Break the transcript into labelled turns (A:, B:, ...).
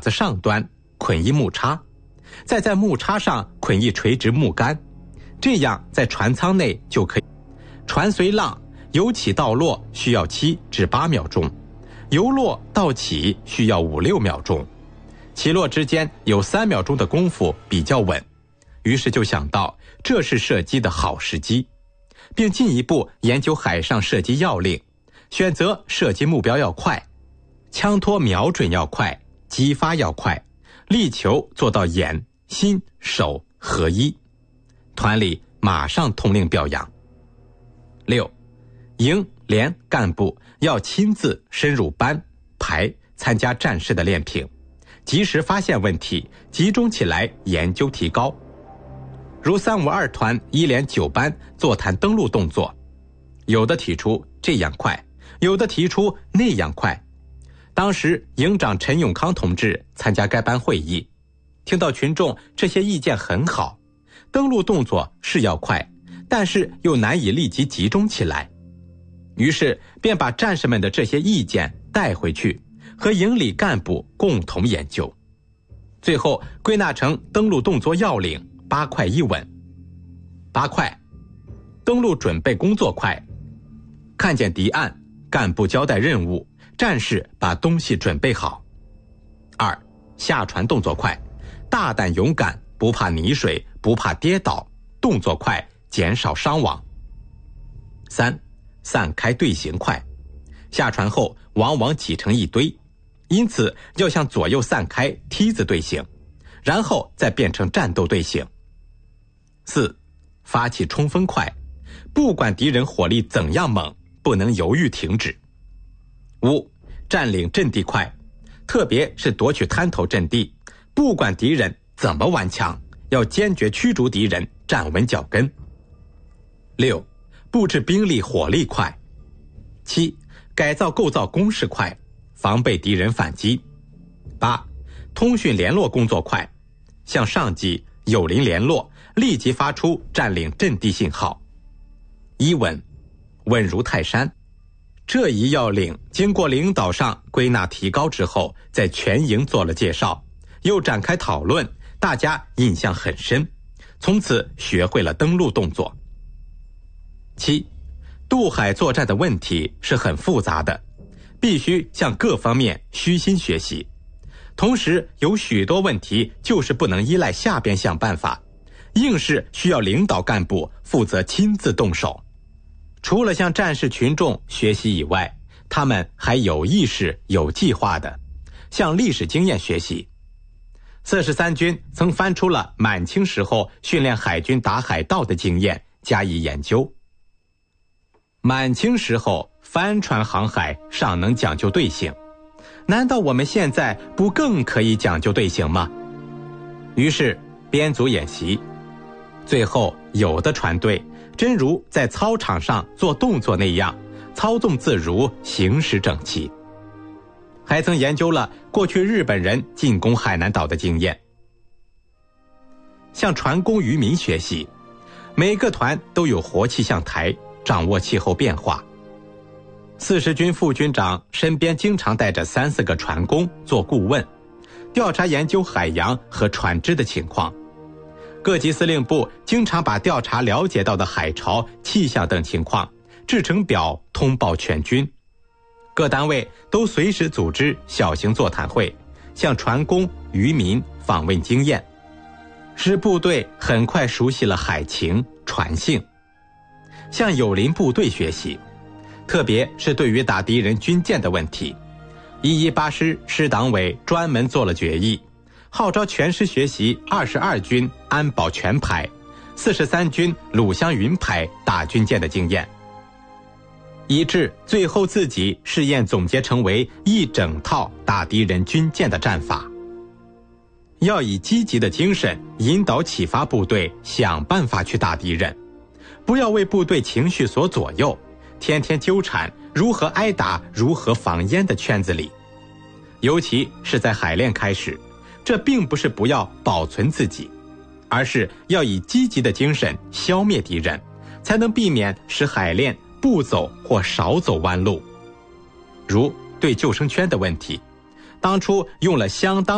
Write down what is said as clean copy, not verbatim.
A: 子上端捆一木叉，再在木叉上捆一垂直木杆，这样在船舱内就可以。船随浪，由起到落需要7至8秒钟，由落到起需要5、6秒钟，起落之间有3秒钟的功夫比较稳，于是就想到这是射击的好时机，并进一步研究海上射击要领，选择射击目标要快，枪托瞄准要快，击发要快，力求做到眼、心、手合一。团里马上通令表扬。6. 营连干部要亲自深入班排，参加战士的练评，及时发现问题，集中起来研究提高。如352团1连9班座谈登陆动作，有的提出这样快，有的提出那样快。当时营长陈永康同志参加该班会议，听到群众这些意见很好，登陆动作是要快，但是又难以立即集中起来，于是便把战士们的这些意见带回去，和营里干部共同研究，最后归纳成登陆动作要领8快1稳。8快：登陆准备工作快，看见敌岸，干部交代任务，战士把东西准备好。2. 下船动作快，大胆勇敢，不怕泥水，不怕跌倒，动作快，减少伤亡。3. 散开队形快，下船后往往挤成一堆，因此要向左右散开梯子队形，然后再变成战斗队形。4. 发起冲锋快，不管敌人火力怎样猛，不能犹豫停止。5. 占领阵地快，特别是夺取滩头阵地，不管敌人怎么顽强，要坚决驱逐敌人，站稳脚跟。6. 布置兵力火力快。7. 改造构造工事快，防备敌人反击。8. 通讯联络工作快，向上级友邻联络，立即发出占领阵地信号。1稳，稳如泰山。这一要领经过领导上归纳提高之后，在全营做了介绍，又展开讨论，大家印象很深，从此学会了登陆动作。7. 渡海作战的问题是很复杂的，必须向各方面虚心学习，同时有许多问题就是不能依赖下边想办法，硬是需要领导干部负责亲自动手。除了向战士群众学习以外，他们还有意识有计划的向历史经验学习。43军曾翻出了满清时候训练海军打海盗的经验加以研究。满清时候帆船航海尚能讲究队形，难道我们现在不更可以讲究队形吗？于是编组演习，最后有的船队真如在操场上做动作那样，操纵自如，行驶整齐。还曾研究了过去日本人进攻海南岛的经验。向船工渔民学习，每个团都有活气象台，掌握气候变化。40军副军长身边经常带着3、4个船工做顾问，调查研究海洋和船只的情况。各级司令部经常把调查了解到的海潮、气象等情况制成表通报全军。各单位都随时组织小型座谈会，向船工、渔民访问经验，使部队很快熟悉了海情、船性。向友邻部队学习，特别是对于打敌人军舰的问题，118师师党委专门做了决议，号召全师学习22军安保全排、43军鲁湘云排打军舰的经验，以致最后自己试验总结成为一整套打敌人军舰的战法。要以积极的精神引导启发部队想办法去打敌人，不要为部队情绪所左右，天天纠缠如何挨打、如何防烟的圈子里。尤其是在海练开始，这并不是不要保存自己，而是要以积极的精神消灭敌人，才能避免使海练不走或少走弯路。如对救生圈的问题，当初用了相当